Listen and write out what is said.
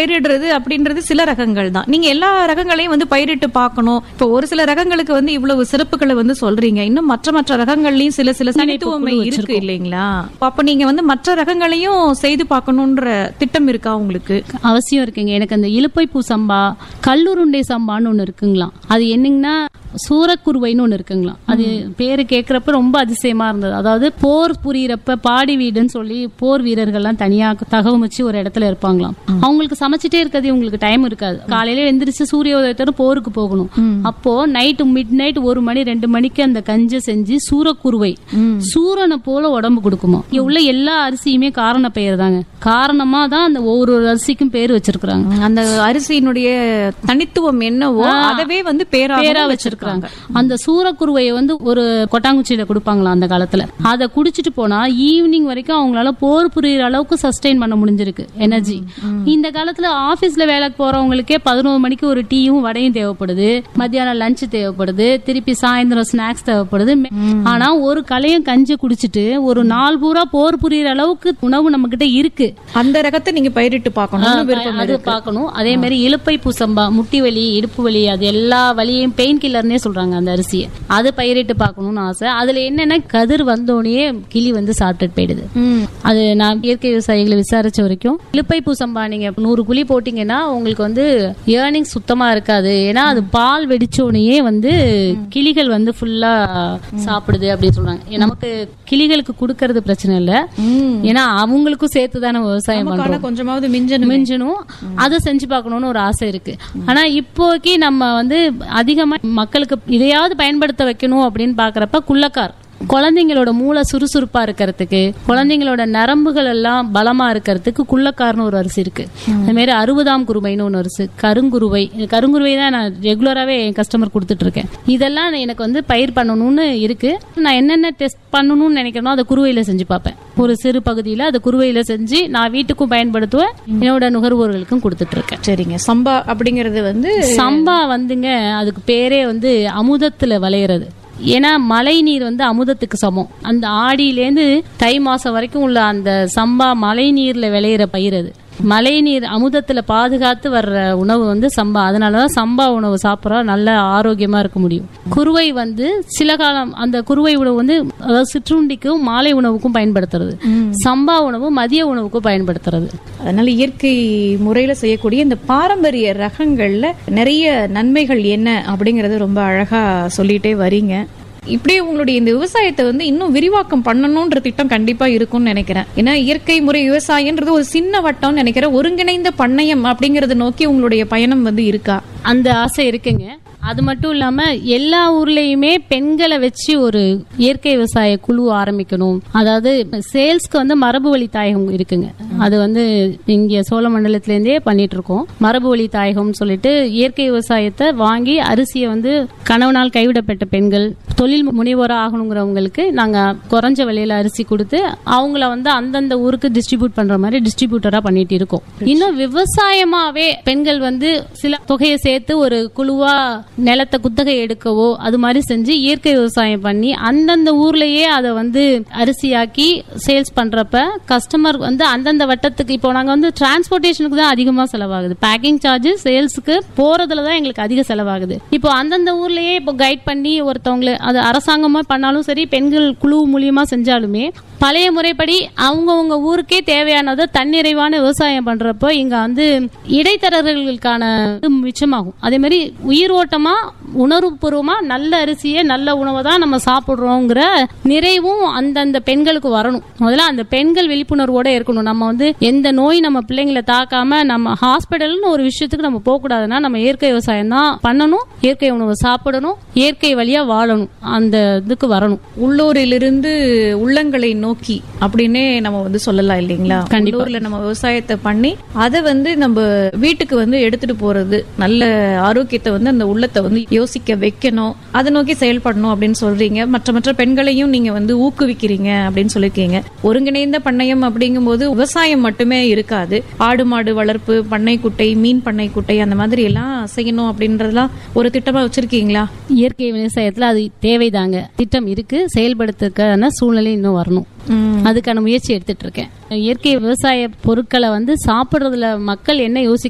பயிரிடுறது அப்படின்றது சில ரகங்கள் தான். நீங்க எல்லா ரகங்களையும் வந்து பயிரிட்டு பார்க்கணும். இப்போ ஒரு சில ரகங்களுக்கு வந்து இவ்வளவு சிறப்புகளை வந்து சொல்றீங்க, இன்னும் மற்ற ரகங்கள்லயும் சில தனித்துவமை இருக்கு இல்லைங்களா? அப்ப நீங்க வந்து மற்ற ரகங்களையும் செய்து பார்க்கணும்ன்ற திட்டம் இருக்கா உங்களுக்கு? அவசியம் இருக்குங்க. எனக்கு அந்த இலுப்பைப்பூ சம்பா, கல்லுருண்டை சம்பான்னு ஒண்ணு இருக்குங்களா, அது என்னங்கன்னா சூரக்குருவைன்னு ஒண்ணு இருக்குங்களா. அது பேரு கேட்கறப்ப ரொம்ப அதிசயமா இருந்தது. அதாவது போர் புரியறப்ப பாடி வீடுன்னு சொல்லி போர் வீரர்கள்லாம் தனியா தகவமிச்சு ஒரு இடத்துல இருப்பாங்களாம். அவங்களுக்கு சமைச்சிட்டே இருக்கிறது உங்களுக்கு டைம் இருக்காது. காலையில எந்திரிச்சு சூரியோதயத்தோட போருக்கு போகணும். அப்போ நைட்டு மிட் நைட் 1 மணி 2 மணிக்கு அந்த கஞ்சை செஞ்சு சூரக்குருவை சூரனை போல உடம்பு கொடுக்குமா. இங்க உள்ள எல்லா அரிசியுமே காரண பெயர் தாங்க. காரணமா தான் அந்த ஒவ்வொரு அரிசிக்கும் பேர் வச்சிருக்காங்க. அந்த அரிசியினுடைய தனித்துவம் என்னவோ அதவே வந்து பேரா வச்சிருக்காங்க. அந்த சூரக்குருவையை வந்து ஒரு கொட்டாங்குச்சியில கொடுப்பாங்களா அந்த காலத்துல. அதை குடிச்சிட்டு போனா ஈவினிங் வரைக்கும் அவங்களால போர் புரியுற அளவுக்கு சஸ்டெயின் பண்ண முடிஞ்சிருக்கு எனர்ஜி. இந்த காலத்துல ஆபீஸ்ல வேலைக்கு போறவங்களுக்கே 11 மணிக்கு ஒரு டீயும் வடையும் தேவைப்படுது, மத்தியானம் லஞ்ச் தேவைப்படுது, திருப்பி சாயந்தரம் ஸ்நாக்ஸ் தேவைப்படுது. ஆனா ஒரு கலையும் கஞ்சி குடிச்சிட்டு ஒரு நாள் பூரா போர் புரியுற அளவுக்கு உணவு நம்ம கிட்ட இருக்கு. அந்த ரகத்தை நீங்க பயிரிட்டு பார்க்கணும். அது பார்க்கணும். அதே மாதிரி இலுப்பை பூசம்பா, முட்டி வலி, இடுப்பு வலி, அது எல்லா வலியும் பெயின் கில்லர் சொல்றாங்க அந்த அரிசியை. அது பயிரிட்டு பார்க்கணும்னு ஆசை. அதுல என்னன்னா கதிர் வந்தோடனே கிளி வந்து சாப்பிட்டு போயிடுது. அது நான் இயற்கை விவசாயிகளை விசாரிச்ச வரைக்கும் இலுப்பை பூசம்பா நீங்க 100 குழி போட்டீங்கன்னா உங்களுக்கு வந்து ஏர்னிங் சுத்தமா இருக்காது. ஏன்னா அது பால் வெடிச்சோடனே வந்து கிளிகள் வந்து ஃபுல்லா சாப்பிடுது அப்படின்னு சொல்றாங்க. நமக்கு கிளிகளுக்கு கொடுக்கறது பிரச்சனை இல்ல, ஏன்னா அவங்களுக்கும் சேர்த்துதானே விவசாயம் பண்றோம். கொஞ்சமாவது மிஞ்சணும். அதை செஞ்சு பார்க்கணும்னு ஒரு ஆசை இருக்கு. ஆனா இப்போக்கி நம்ம வந்து அதிகமா மக்களுக்கு இதையாவது பயன்படுத்த வைக்கணும் அப்படின்னு பாக்குறப்ப குள்ளக்கார் குழந்தைங்களோட மூளை சுறுசுறுப்பா இருக்கிறதுக்கு, குழந்தைங்களோட நரம்புகள் எல்லாம் பலமா இருக்கிறதுக்கு குள்ளக்கார்னு ஒரு அரிசி இருக்கு. அது மாதிரி 60ஆம் குருவைன்னு ஒன்று அரிசி, கருங்குருவை தான் நான் ரெகுலராகவே என் கஸ்டமர் கொடுத்துட்டு இருக்கேன். இதெல்லாம் எனக்கு வந்து பயிர் பண்ணணும்னு இருக்கு. நான் என்னென்ன டெஸ்ட் பண்ணணும்னு நினைக்கிறேனோ அதை குருவையில செஞ்சு பார்ப்பேன். ஒரு சிறு பகுதியில அதை குருவையில செஞ்சு நான் வீட்டுக்கும் பயன்படுத்துவேன், என்னோட நுகர்வோர்களுக்கும் கொடுத்துட்டு இருக்கேன். சரிங்க. சம்பா அப்படிங்கறது வந்து சம்பா வந்துங்க அதுக்கு பேரே வந்து அமுதத்துல விளையிறது. ஏன்னா மழை நீர் வந்து அமுதத்துக்கு சமம். அந்த ஆடியிலேருந்து தை மாசம் வரைக்கும் உள்ள அந்த சம்பா மழை நீர்ல விளையிற பயிர். அது மழை நீர் அமுதத்துல பாதுகாத்து வர்ற உணவு வந்து சம்பா. அதனாலதான் சம்பா உணவு சாப்பிட்றா நல்ல ஆரோக்கியமா இருக்க முடியும். குருவை வந்து சில காலம் அந்த குருவை உணவு வந்து அதாவது சிற்றுண்டிக்கும் மாலை உணவுக்கும் பயன்படுத்துறது, சம்பா உணவு மதிய உணவுக்கும் பயன்படுத்துறது. அதனால இயற்கை முறையில செய்யக்கூடிய இந்த பாரம்பரிய ரகங்கள்ல நிறைய நன்மைகள் என்ன அப்படிங்கறது ரொம்ப அழகா சொல்லிட்டே வரீங்க. இப்படியே உங்களுடைய இந்த விவசாயத்தை வந்து இன்னும் விரிவாக்கம் பண்ணணும்ன்ற திட்டம் கண்டிப்பா இருக்கும்னு நினைக்கிறேன். ஏன்னா இயற்கை முறை விவசாயம்ன்றது ஒரு சின்ன வட்டம்னு நினைக்கிறேன். ஒருங்கிணைந்த பண்ணையம் அப்படிங்கறத நோக்கி உங்களுடைய பயணம் வந்து இருக்கா? அந்த ஆசை இருக்குங்க. அது மட்டும் இல்லாம எல்லா ஊர்லயுமே பெண்களை வச்சு ஒரு இயற்கை விவசாய குழு ஆரம்பிக்கணும். அதாவது சேல்ஸ்க்கு வந்து மரபு வழி தாயகம் இருக்குங்க. அது வந்து இங்க சோழ மண்டலத்துல இருந்தே பண்ணிட்டு இருக்கோம். மரபு வழி தாயகம் சொல்லிட்டு இயற்கை விவசாயத்தை வாங்கி அரிசியை வந்து கணவனால் கைவிடப்பட்ட பெண்கள், தொழில் முனைவோரா ஆகணுங்கிறவங்களுக்கு நாங்க குறைஞ்ச விலையில அரிசி கொடுத்து அவங்கள வந்து அந்தந்த ஊருக்கு டிஸ்ட்ரிபியூட் பண்ற மாதிரி டிஸ்ட்ரிபியூட்டரா பண்ணிட்டு இருக்கோம். இன்னும் விவசாயமாவே பெண்கள் வந்து சில தொகையை சேர்த்து ஒரு குழுவா நிலத்தை குத்தகை எடுக்கவோ அது மாதிரி செஞ்சு இயற்கை விவசாயம் பண்ணி அந்தந்த ஊர்லயே அதை வந்து அரிசியாக்கி சேல்ஸ் பண்றப்ப கஸ்டமர் வந்து அந்தந்த வட்டத்துக்கு, இப்போ நாங்க வந்து டிரான்ஸ்போர்டேஷனுக்கு தான் அதிகமா செலவாகுது, பேக்கிங் சார்ஜஸ் சேல்ஸுக்கு போறதுலதான் எங்களுக்கு அதிக செலவாகுது. இப்போ அந்தந்த ஊர்லயே இப்போ கைட் பண்ணி ஒருத்தவங்களை அது அரசாங்கமா பண்ணாலும் சரி, பெண்கள் குழு மூலியமா செஞ்சாலுமே பழைய முறைப்படி அவங்கவுங்க ஊருக்கே தேவையானதை தன்னிறைவான விவசாயம் பண்றப்போ இங்க வந்து இடைத்தரகர்களுக்கான மிச்சமாகும். அதே மாதிரி உயிர் ஓட்டமா உணர்வுபூர்வமா நல்ல அரிசியை நல்ல உணவை தான் நம்ம சாப்பிடுறோங்கிற நிறைவும் அந்தந்த பெண்களுக்கு வரணும். முதல்ல அந்த பெண்கள் விழிப்புணர்வோட இருக்கணும். நம்ம வந்து எந்த நோய் நம்ம பிள்ளைங்களை தாக்காம நம்ம ஹாஸ்பிட்டல்னு ஒரு விஷயத்துக்கு நம்ம போக கூடாதுன்னா நம்ம இயற்கை விவசாயம் தான் பண்ணணும், இயற்கை உணவை சாப்பிடணும், இயற்கை வழியா வாழணும், அந்த இதுக்கு வரணும். உள்ளூரிலிருந்து உள்ளங்களை நோக்கி அப்படின்னே நம்ம வந்து சொல்லலாம் இல்லைங்களா? உள்ளூர்ல நம்ம விவசாயத்தை பண்ணி அதை வந்து நம்ம வீட்டுக்கு வந்து எடுத்துட்டு போறது, நல்ல ஆரோக்கியத்தை வந்து அந்த உள்ளத்தை வந்து யோசிக்க வைக்கணும், அதை நோக்கி செயல்படணும் அப்படின்னு சொல்றீங்க. மற்ற பெண்களையும் நீங்க வந்து ஊக்குவிக்கிறீங்க அப்படின்னு சொல்லிருக்கீங்க. ஒருங்கிணைந்த பண்ணையம் அப்படிங்கும் போது விவசாயம் மட்டுமே இருக்காது, ஆடு மாடு வளர்ப்பு, பண்ணை குட்டை, மீன் பண்ணை குட்டை, அந்த மாதிரி எல்லாம் செய்யணும் அப்படின்றதெல்லாம் ஒரு திட்டமா வச்சிருக்கீங்களா? இயற்கை விவசாயத்துல அது தேவைதாங்க. திட்டம் இருக்கு, செயல்படுத்துறதுக்கான சூழ்நிலை இன்னும் வரணும். அதுக்கான முயற்சி எடுத்துட்டு இருக்கேன். இயற்கை விவசாய பொருட்களை வந்து சாப்பிடுறதுல மக்கள் என்ன யோசிக்க